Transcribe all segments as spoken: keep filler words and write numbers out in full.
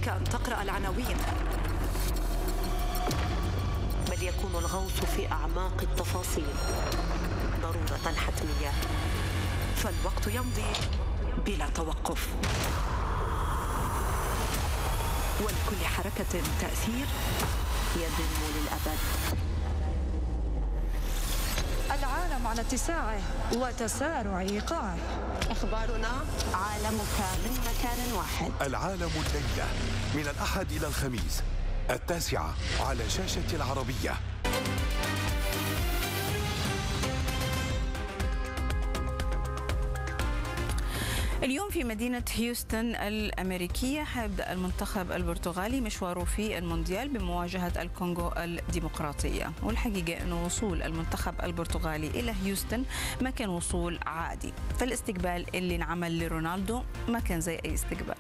عليك أن تقرأ العناوين، بل يكون الغوص في أعماق التفاصيل ضرورة حتمية، فالوقت يمضي بلا توقف، ولكل حركة تأثير يدوم للأبد. العالم على اتساعه وتسارع إيقاعه. أخبارنا عالمك من مكان واحد. العالم الليلة من الأحد إلى الخميس التاسعة على شاشة العربية. اليوم في مدينة هيوستن الأمريكية حيبدأ المنتخب البرتغالي مشواره في المونديال بمواجهة الكونغو الديمقراطية، والحقيقة أنه وصول المنتخب البرتغالي إلى هيوستن ما كان وصول عادي، فالاستقبال اللي انعمل لرونالدو ما كان زي أي استقبال.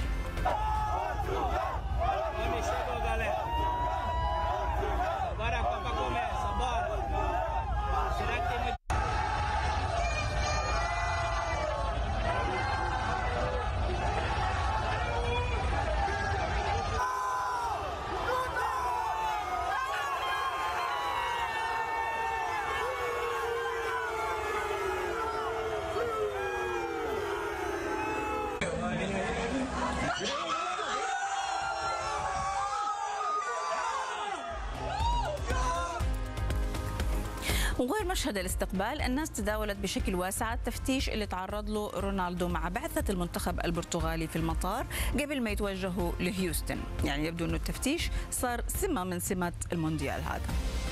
وغير مشهد الاستقبال، الناس تداولت بشكل واسع التفتيش اللي تعرض له رونالدو مع بعثة المنتخب البرتغالي في المطار قبل ما يتوجهوا لهيوستن. يعني يبدو أنه التفتيش صار سمة من سمات المونديال هذا.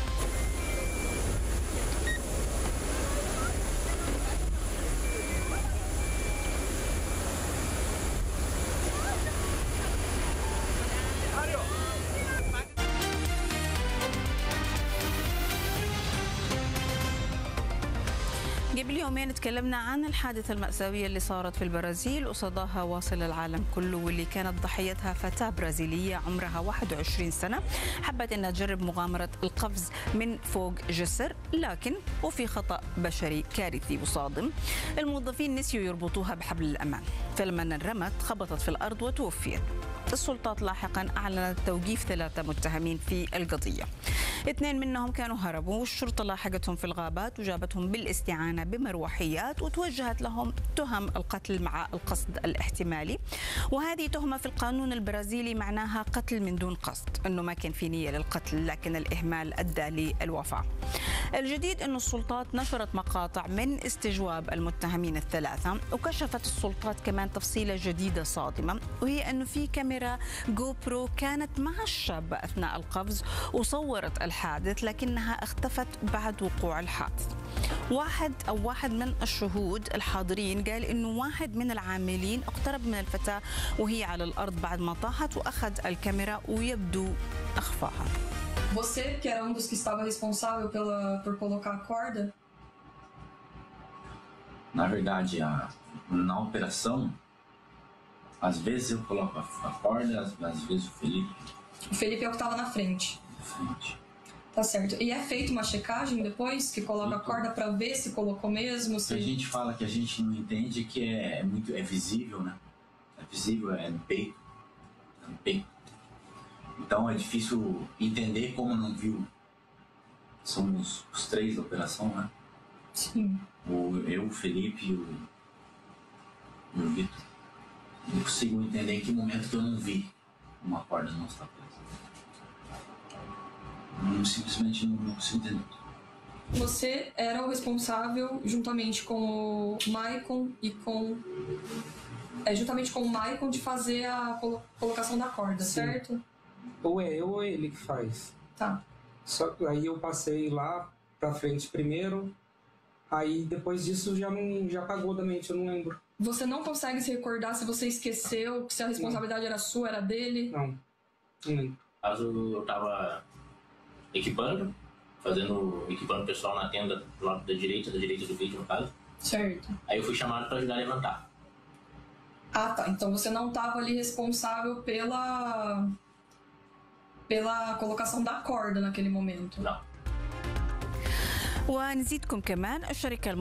قبل يومين تكلمنا عن الحادثة المأساوية اللي صارت في البرازيل وصداها واصل العالم كله، واللي كانت ضحيتها فتاة برازيلية عمرها واحد وعشرين سنة حبت انها تجرب مغامرة القفز من فوق جسر، لكن وفي خطأ بشري كارثي وصادم. الموظفين نسيوا يربطوها بحبل الأمان، فلما انرمت خبطت في الأرض وتوفيت. السلطات لاحقا أعلنت توقيف ثلاثة متهمين في القضية. اثنين منهم كانوا هربوا، والشرطة لاحقتهم في الغابات وجابتهم بالاستعانة بمروحيات وتوجهت لهم تهم القتل مع القصد الاحتمالي، وهذه تهمة في القانون البرازيلي معناها قتل من دون قصد، أنه ما كان في نية للقتل لكن الإهمال أدى للوفاة. الجديد أن السلطات نشرت مقاطع من استجواب المتهمين الثلاثة، وكشفت السلطات كمان تفصيلة جديدة صادمة، وهي أنه في كاميرا جو برو كانت مع الشابة أثناء القفز وصورت الحادث لكنها اختفت بعد وقوع الحادث. واحد أو واحد من الشهود الحاضرين قال إنه واحد من العاملين اقترب من الفتاة وهي على الأرض بعد ما طاحت وأخذ الكاميرا ويبدو أخفاها. Você, que era um dos que estava responsável pela, por colocar a corda? Na verdade, a, na operação, às vezes eu coloco a, a corda, às, às vezes o Felipe. O Felipe é o que estava na frente. Na frente. Tá certo. E é feita uma checagem depois que coloca a corda para ver se colocou mesmo? Se... A gente fala que a gente não entende que é muito é visível, né? É visível, é no peito, é no peito. Então é difícil entender como não viu. Somos os três da operação, né? Sim. O, eu, o Felipe e o, e o Vitor. Não consigo entender em que momento que eu não vi uma corda não estar presa. Não, simplesmente não, não consigo entender. Você era o responsável, juntamente com o Maicon e com... É, juntamente com o Maicon, de fazer a colocação da corda, Sim. certo? Ou é eu ou é ele que faz. Tá. Só, aí eu passei lá pra frente primeiro, aí depois disso já, não, já apagou da mente, eu não lembro. Você não consegue se recordar se você esqueceu, se a responsabilidade não. Era sua, era dele? Não, não lembro. Caso eu tava equipando, fazendo, equipando o pessoal na tenda do lado da direita, da direita do vídeo no caso. Certo. Aí eu fui chamado para ajudar a levantar. Ah, tá. Então você não estava ali responsável pela... pela colocação da corda naquele momento. Não. ونزيدكم كمان الشركة